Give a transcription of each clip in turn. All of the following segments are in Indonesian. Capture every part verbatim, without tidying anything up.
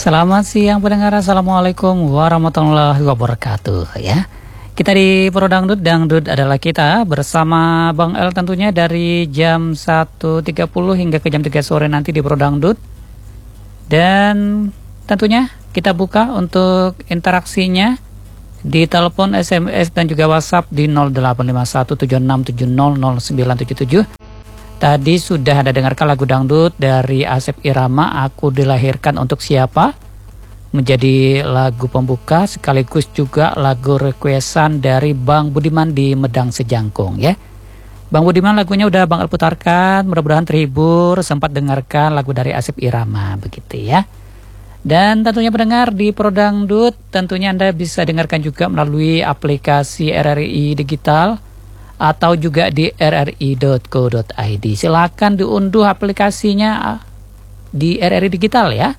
Selamat siang pendengar, Assalamualaikum warahmatullahi wabarakatuh ya. Kita di Pro Dangdut, Dangdut adalah kita bersama Bang El tentunya dari jam satu tiga puluh hingga ke jam tiga sore nanti di Pro Dangdut. Dan tentunya kita buka untuk interaksinya di telepon, S M S dan juga WhatsApp di nol delapan lima satu tujuh enam tujuh nol nol sembilan tujuh tujuh. Tadi sudah ada dengarkan lagu dangdut dari Asep Irama, Aku Dilahirkan Untuk Siapa, menjadi lagu pembuka sekaligus juga lagu requestan dari Bang Budiman di Medang Sejangkung ya. Bang Budiman lagunya udah Bang El putarkan, mudah-mudahan terhibur sempat dengarkan lagu dari Asep Irama begitu ya. Dan tentunya pendengar di Pro Dangdut, tentunya Anda bisa dengarkan juga melalui aplikasi R R I Digital atau juga di r r i dot co dot i d. Silakan diunduh aplikasinya di R R I Digital ya.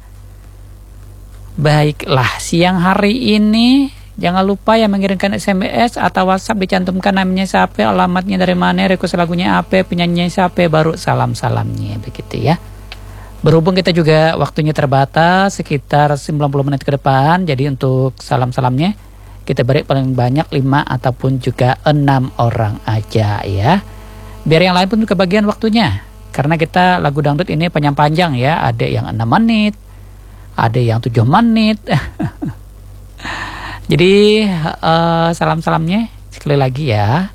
Baiklah, siang hari ini jangan lupa ya mengirimkan S M S atau WhatsApp, dicantumkan namanya siapa, alamatnya dari mana, request lagunya apa, penyanyinya siapa, baru salam-salamnya begitu ya. Berhubung kita juga waktunya terbatas sekitar sembilan puluh menit ke depan, jadi untuk salam-salamnya kita beri paling banyak lima ataupun juga enam orang aja ya. Biar yang lain pun kebagian waktunya. Karena kita lagu dangdut ini panjang-panjang ya. Ada yang enam menit, ada yang tujuh menit. Jadi uh, salam-salamnya sekali lagi ya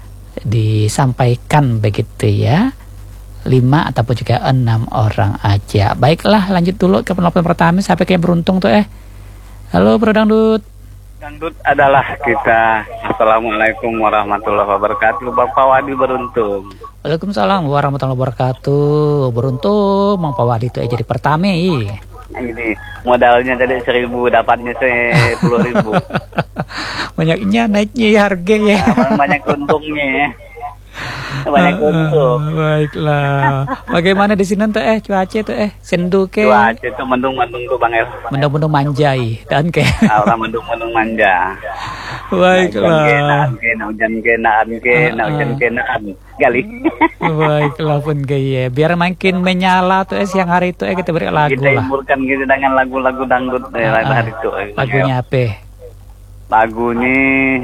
disampaikan begitu ya. lima ataupun juga enam orang aja. Baiklah, lanjut dulu ke penelpon pertama sampai kayak beruntung tuh eh. Halo Bro Dangdut. Dangdut adalah kita. Assalamualaikum warahmatullahi wabarakatuh. Bapak Wadi Beruntung. Waalaikumsalam warahmatullahi wabarakatuh. Beruntung Bang Pak Wadi itu eh, jadi pertama ih. Ini modalnya dari seribu, dapatnya sepuluh ribu. Banyaknya naiknya ya harga ya. Nah, banyak untungnya. Banyak untung. Uh, baiklah. Bagaimana di sini tuh eh cuaca tuh eh sendu ke? Cuaca itu mendung-mendung tuh Bang El. Mendung-mendung manjai dan ke. Orang mendung-mendung manja. Baiklah. Hujan kena, hujan kena, hujan kena, kali. Baiklah pun gaya. Biar makin menyala tuh eh siang hari itu eh kita beri lagu kita lah. Kita hiburkan gitu dengan lagu-lagu dangdut eh, uh, hari itu. Eh, lagunya apa? Lagunya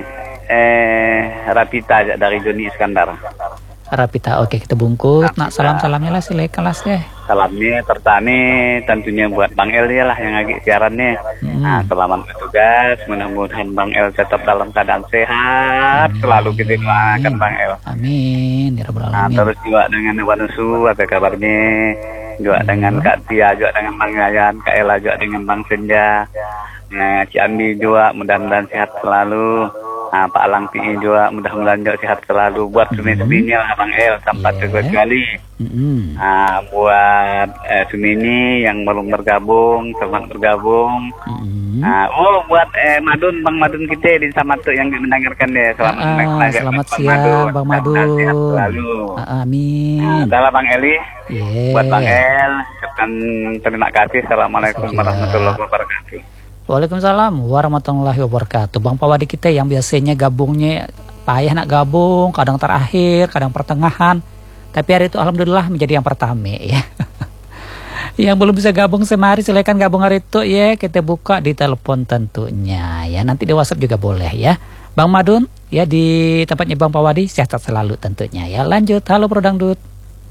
eh Rapita dari Joni Iskandar. Rapita, oke kita bungkus. Nak salam-salamnya lah silakan lah deh. Salamnya tertane tentunya buat Bang El ya lah yang lagi siarannya. Hmm. Nah, selamat bertugas, mudah-mudahan Bang El tetap dalam keadaan sehat. Amin. Selalu kita doakan Bang El. Amin ya rabbal alamin. Nah, terus juga dengan Wanusu apa kabarnya? Juga hmm. dengan Kak Tia, juga dengan Bang Yayan, Kak Ella juga dengan Bang Senja. Nah, Ciandi juga mudah-mudahan sehat selalu. Nah, Pak Alang P I juga mudah-mudahan juga sehat selalu. Buat Sumi-Suminya lah Bang El sampai yeah. Juga sekali. Mm-hmm. Nah, buat eh, Sumini yang belum bergabung, selamat bergabung. Mm-hmm. Nah, oh buat eh, Madun, Bang Madun kita di Samatu yang mendengarkan deh. Selamat, ah, ah, selamat siang Madun. Bang Madun. Sehat selalu. Ah, amin. Nah, adalah Bang Eli. Yeah. Buat Bang El, ucapkan terima kasih. Assalamualaikum warahmatullahi wabarakatuh. Waalaikumsalam warahmatullahi wabarakatuh. Bang Pak Wadi kita yang biasanya gabungnya payah nak gabung, kadang terakhir, kadang pertengahan. Tapi hari itu alhamdulillah menjadi yang pertama ya. Yang belum bisa gabung semari silakan gabung hari itu ya. Kita buka di telepon tentunya ya. Nanti di WhatsApp juga boleh ya. Bang Madun ya di tempatnya Bang Pak Wadi sehat selalu tentunya ya. Lanjut, halo Bro Dangdut.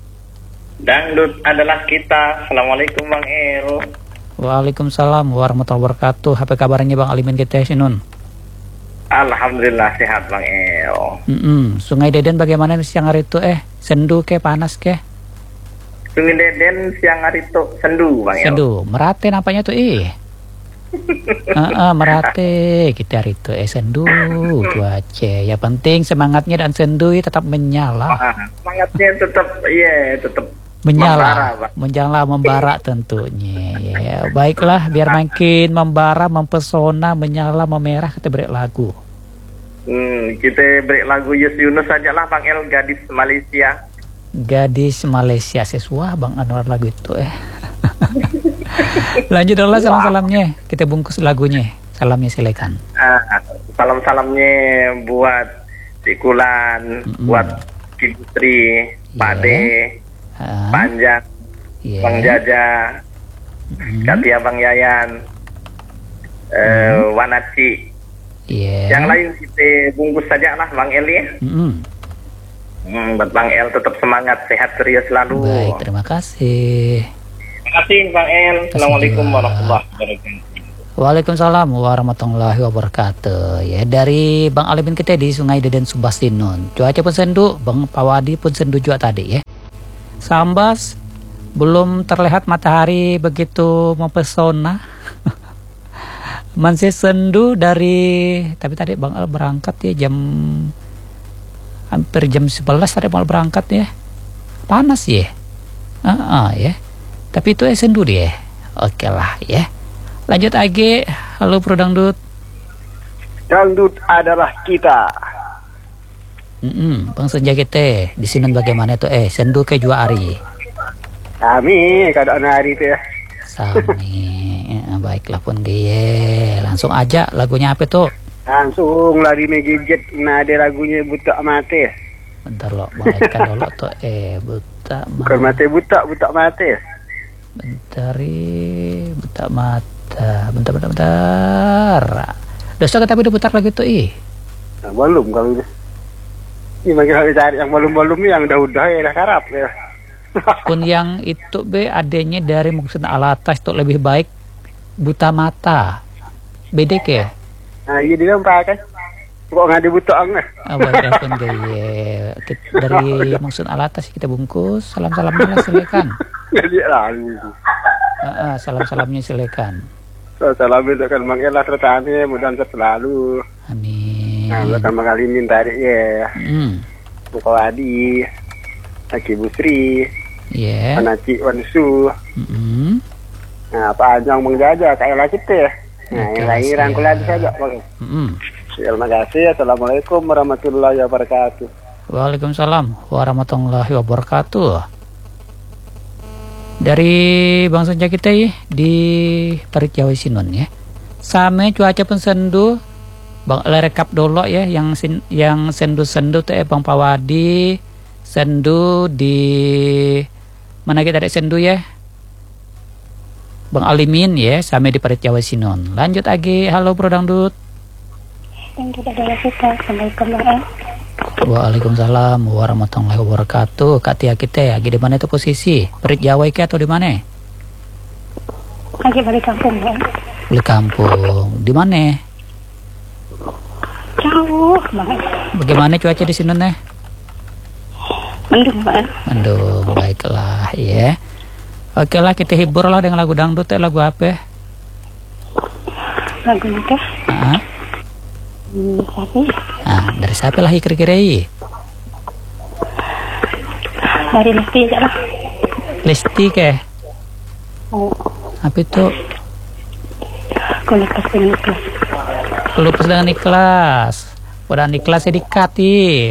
Dangdut adalah kita. Assalamualaikum Bang Ero. Waalaikumsalam warahmatullahi wabarakatuh. Apa kabarnya Bang Alimin kita Sinun? Alhamdulillah sehat Bang El. Mm-mm. Sungai Deden bagaimana siang hari itu eh? Sendu ke panas ke? Sungai Deden siang hari itu sendu Bang El. Sendu, merate nampaknya tuh ih. uh, uh, merate kita hari itu eh sendu cuaca. Ya penting semangatnya dan sendu tetap menyala. Ah, semangatnya tetap iya yeah, tetap menyala, menyala, membara tentunya. Ya, baiklah, biar makin membara, mempesona, menyala, memerah, kita beri lagu. Hmm, kita beri lagu Yus Yunus saja lah, Bang El, Gadis Malaysia. Gadis Malaysia, sesuai Bang Anwar lagu itu eh. Lanjut dulu salam-salamnya, kita bungkus lagunya. Salamnya silakan. Ah, salam-salamnya buat Sikulan, mm-hmm. buat Kiputri, yeah. Pade. Uh, Panjang, yeah. Bang Jaja, Mm-mm. Kak Tia Bang Yayan, uh, Mm. Wanaci. Iya. Yang lain kita bungkus saja lah Bang El ya. Mm-mm. Hmm, buat Bang El tetap semangat, sehat ceria selalu. Baik, terima kasih. Terima kasih Bang El. Assalamualaikum juga. warahmatullahi wabarakatuh. Waalaikumsalam warahmatullahi wabarakatuh. Ya, dari Bang Alimin kita di Sungai Deden Subastinun. Cuaca pun sendu, Bang Pawadi pun sendu juga tadi ya. Sambas belum terlihat matahari begitu mempesona. Masih sendu dari, tapi tadi Bang Al berangkat ya jam hampir jam sebelas tadi Bang Al berangkat ya. Panas ya. Ah, uh-uh, ya. Tapi itu ya sendu dia. Oke lah ya. Lanjut Age, halo Bro Dangdut. Dangdut adalah kita. Mm-mm, Bang Senja kita di sini bagaimana tuh eh sendu ke jua ari. Kami keadaan hari itu ya. Sami, ya, baiklah pun dia. Langsung aja lagunya apa tuh? Langsung lari megijit, nah ada lagunya buta mati. Bentar lo, baikkan dulu tuh eh buta Bukan mati buta, buta mati. Bentari, buta mata. Bentar, bentar, bentar. Dosa tapi udah putar lagi tuh ih. Nah, belum kalau itu. Ini makin harus cari yang belum-belum yang udah-udah ya dah karap ya. Pun yang itu be adanya dari maksud alatas tuh lebih baik buta mata. Beda ke? Nah, iya dia pakai. Kok nggak ada buta angah? Apa ya pun gaya. Dari maksud alatas kita bungkus. Salam-salamnya lah silakan. Jadi lalu. Uh, uh, salam-salamnya silakan. Salam itu kan Bang Ella sertane mudah-mudahan selalu. Amin. Nah, belakang Bang Alimin tarik ya. Hmm. Buka Wadi, Aki Busri, Yeah. Anaci Wansu. Mm-hmm. Nah, Pak Anjong mengjajah kayak lah kita ya. Nah, Oke, yang lain rangkulan siap. saja Bang. Mm-hmm. Terima kasih. Assalamualaikum warahmatullahi wabarakatuh. Waalaikumsalam warahmatullahi wabarakatuh. Dari Bang Senja kita ya di Parit Jawa Sinun ya. Sama cuaca pun sendu. Bang rekap dulu ya yang sin, yang sendu-sendu tuh eh Bang Pawadi sendu di mana kita ada sendu ya. Bang Alimin ya sama di Parit Jawa Sinun. Lanjut lagi. Halo Bro Dangdut. Dangdut adalah kita. Assalamualaikum Bang. Waalaikumsalam warahmatullahi wabarakatuh. Kak Tia kita ya, di mana itu posisi? Parit Jawa ke atau di mana? Lagi balik kampung Bang. Di kampung. Di mana? Jauh banget. Bagaimana cuaca di sini nih? Mendung Bang. Mendung, baiklah ya. Oke lah kita hibur lah dengan lagu dangdut ya, lagu apa? Lagu nikah. Ah, Hmm, tapi ah, dari siapa lah kira-kira ini? dari Lesti aja lah. Lesti ke? Oh, Apa itu? aku lepas dengan ikhlas. Lupas dengan ikhlas. Udah ikhlasnya dikati.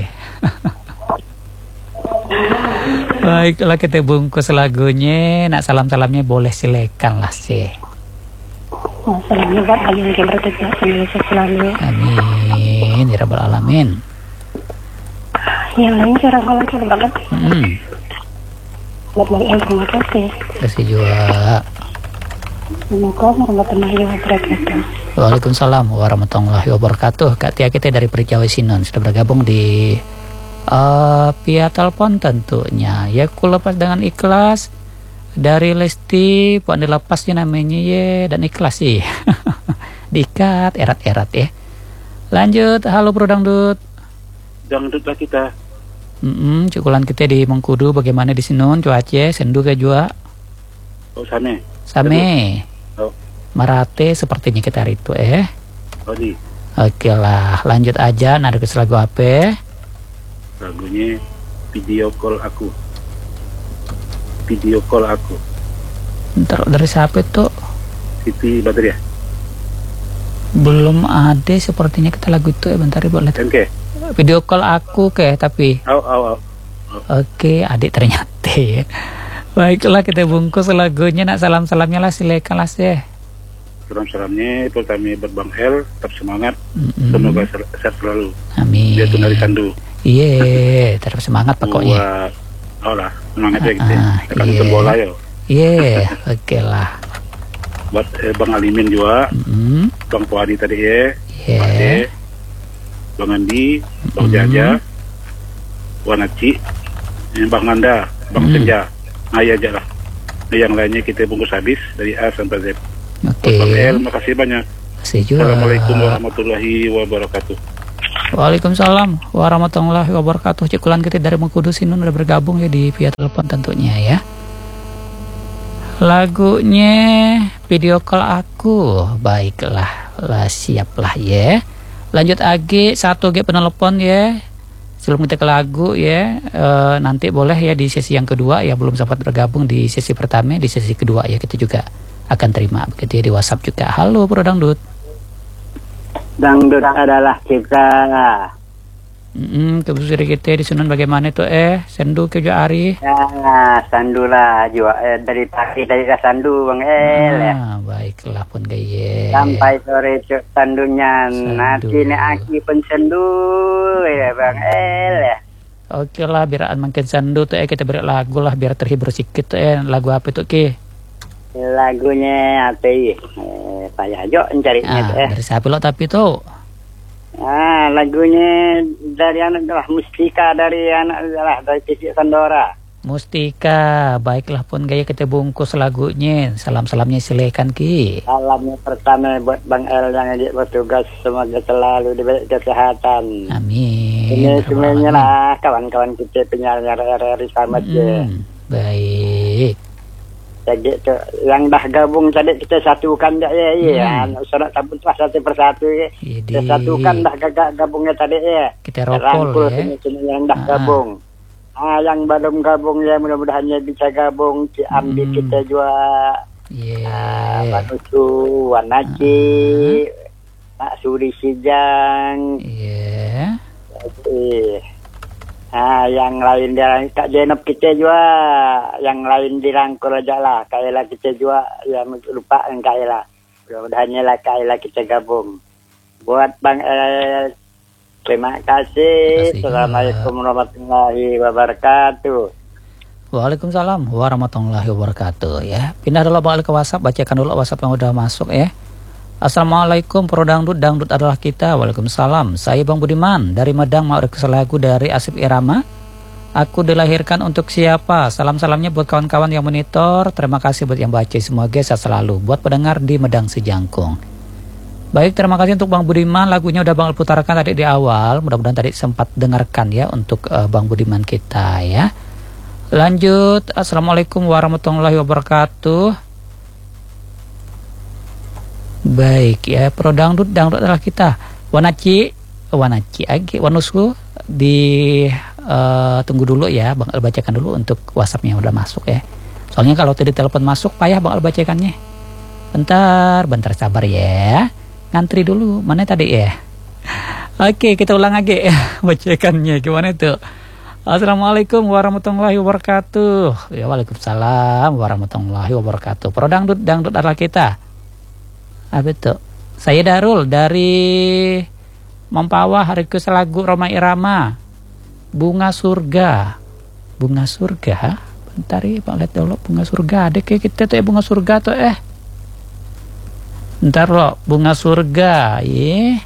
Baiklah kita bungkus lagunya. Nak salam-salamnya boleh silakan lah sih. Oh, salamnya buat Ali yang bertugas Indonesia selalu. Amin ya rabbal alamin. Yang lain curang kalau curang banget. Hmm, Buat Bang El terima kasih. kasih juga. Assalamualaikum warahmatullahi wabarakatuh. Waalaikumsalam warahmatullahi wabarakatuh. Kak Tia kita dari Perjawa Sinon sudah bergabung di uh, via telepon tentunya. Ya ku lepas dengan ikhlas dari Lesti, puan dilepasnya namanya ya dan ikhlas sih. Diikat erat-erat ya. Lanjut, halo Bro Dangdut. Dangdut lah kita. Mm-mm, cukulan kita di Mengkudu bagaimana di Sinon cuaca sendu ke jua. Oh, sana. Same. Oh, Marate sepertinya kita hari itu eh. Odi. Oke lah, lanjut aja. Nah, ada lagu apa? Lagunya video call aku. Video call aku. Ntar dari siapa tuh? Siti Badriah. Belum ada sepertinya kita lagu itu ya. Bentar ya boleh. Oke. Video call aku ke tapi. Au au au. Oke, adik ternyata ya. Baiklah kita bungkus lagunya. Nak salam-salamnya lah silakan lah sih. Salam-salamnya pertama buat Bang El, tetap semangat. Mm-mm. Semoga sel- sehat selalu. Amin. Dia tuh dari Sandu. Iya, terus semangat pokoknya. Buat, oh lah, semangat ya gitu. Ah, Akan iya. nonton bola yo. Iya, oke lah. buat eh, Bang Alimin juga, Mm-mm. Bang Puadi tadi ya, Yeah. Pak De, Bang Andi, Bang Mm. Jaja, Wan Aci, eh, Bang Nanda, Bang Mm. Senja, nah ya aja lah. Nah, yang lainnya kita bungkus habis dari A sampai Z. Oke. Bang El, makasih banyak. Kasih juga. Assalamualaikum warahmatullahi wabarakatuh. Waalaikumsalam warahmatullahi wabarakatuh. Cikulan kita dari Mengkudus ini udah bergabung ya di via telepon tentunya ya. Lagunya video call aku. Baiklah, lah siaplah ya. Lanjut A G satu G penelepon ya. Sebelum kita ke lagu ya, e, nanti boleh ya di sesi yang kedua ya, belum sempat bergabung di sesi pertama, di sesi kedua ya kita juga akan terima begitu ya di WhatsApp juga. Halo Bro Dangdut. Dangdut adalah kita. Hmm, kebetulan kita di Sunan bagaimana itu eh sendu ke Ari. Ya, sandu lah juga eh, dari pagi dari dah sandu Bang El. ya. Ah, baiklah pun gaya. Sampai sore cuk sandunya. Sandu. Nanti ni aki pun sandu ya Bang El. ya. Oke lah, biar makin sendu tuh eh kita beri lagu lah biar terhibur sedikit tuh eh. Lagu apa itu Ki? Lagunya apa ya? Eh, payah jo mencarinya Ah, tuh, eh. dari siapa lo tapi tuh? Ah, lagunya dari anak adalah Mustika dari anak adalah dari Titik Sandora. Mustika, baiklah pun gaya kita bungkus lagunya. Salam-salamnya silakan Ki. Salamnya pertama buat Bang El yang ajak bertugas, semoga selalu diberi kesehatan. Amin. Ini semuanya lah kawan-kawan kita penyiar R R I sama aja. Hmm, baik. Jadi tu yang dah gabung tadi kita satukan dah ya, ya. Hmm. Surat tabut lah satu persatu ya. Jadi Kita satukan dah gagak gabungnya tadi ya. kita rokol Rangkul ya. sini-sini yang dah Ah. gabung. Ah, yang belum gabung ya mudah-mudahan bisa gabung. Ambil Hmm. kita juga. Ah, Yeah. Banusu, Wanaci, Pak Suri Sijang. Yeah. Eh. Ah, yang lain dia Kak Jenop kita juga, yang lain dirangkul aja lah. Kayalah kita juga, ya lupa yang kayalah. Mudah-mudahan lah kayalah kita gabung. Buat Bang El, terima kasih. Terima kasih. Assalamualaikum warahmatullahi wabarakatuh. Waalaikumsalam warahmatullahi wabarakatuh ya. Pindah dulu Bang El ke WhatsApp, bacakan dulu WhatsApp yang udah masuk ya. Assalamualaikum Pro Dangdut, Dangdut adalah kita. Waalaikumsalam. Saya Bang Budiman dari Medang, mau request lagu dari Asif Irama. Aku dilahirkan untuk siapa? Salam-salamnya buat kawan-kawan yang monitor. Terima kasih buat yang baca, semoga sehat selalu. Buat pendengar di Medang Sejangkung. Baik, terima kasih untuk Bang Budiman. Lagunya udah Bang putarkan tadi di awal. Mudah-mudahan tadi sempat dengarkan ya untuk uh, Bang Budiman kita ya. Lanjut. Assalamualaikum warahmatullahi wabarakatuh. Baik ya, Pro Dangdut, Dangdut adalah kita. Wanaci, Wanaci Agi, Wanusu di uh, tunggu dulu ya, Bang El bacakan dulu untuk WhatsAppnya udah masuk ya. Soalnya kalau tadi telepon masuk payah Bang El bacakannya. Bentar, bentar sabar ya. Ngantri dulu, mana tadi ya? Oke, kita ulang lagi bacakannya. Gimana itu? Assalamualaikum warahmatullahi wabarakatuh. Ya, waalaikumsalam warahmatullahi wabarakatuh. Pro Dangdut, Dangdut adalah kita. Apa itu? Saya Darul dari Mempawah, request lagu Roma Irama, Bunga Surga. Bunga Surga? Bentar ya, Bang, lihat dulu Bunga Surga. Ada kayak kita tuh ya Bunga Surga tuh eh. Bentar loh, Bunga Surga. Ye.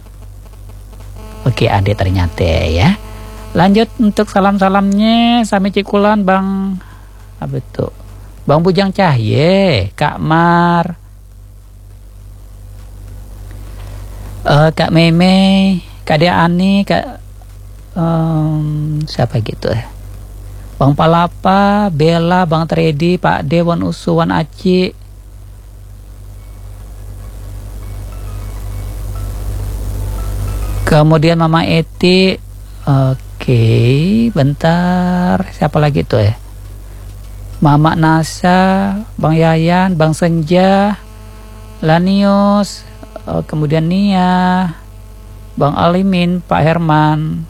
Oke, ada ternyata ya. Lanjut untuk salam-salamnya Sami Cikulan Bang apa itu? Bang Bujang Cahye, Kak Mar, Uh, Kak Meme, Kak Dia Ani, Kak um, siapa gitu ya? Bang Palapa, Bella, Bang Tredi, Pak Dewan Usu, Wan Aci, kemudian Mama Eti. Oke, bentar, siapa lagi tuh ya? Mama Nasa, Bang Yayan, Bang Senja, Lanius, uh, kemudian Nia, Bang Alimin, Pak Herman.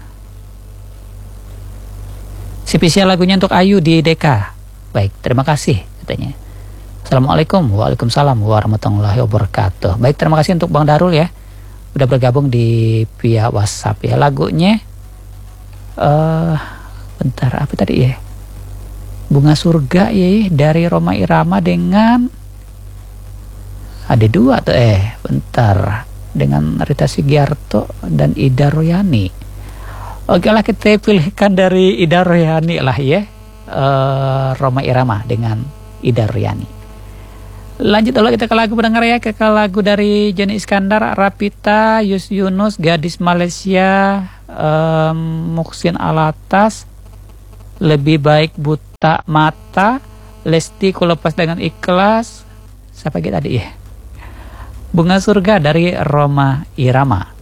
Spesial lagunya untuk Ayu di D K. Baik, terima kasih katanya. Assalamualaikum, waalaikumsalam warahmatullahi wabarakatuh. Baik, terima kasih untuk Bang Darul ya, udah bergabung di via WhatsApp ya. Lagunya, uh, bentar apa tadi ya? Bunga Surga ya, dari Roma Irama dengan Ada dua tuh eh bentar, dengan Rita Sugiarto dan Ida Royani. Oke lah, kita pilihkan dari Ida Royani lah ya, uh, Rhoma Irama dengan Ida Royani. Lanjut dulu kita ke lagu pendengar ya, ke, ke lagu dari Joni Iskandar, Rapita, Yus Yunus, Gadis Malaysia, um, Muhsin Alatas, Lebih Baik Buta Mata, Lesti Ku Lepas Dengan Ikhlas, siapa lagi tadi ya, Bunga Surga dari Rhoma Irama.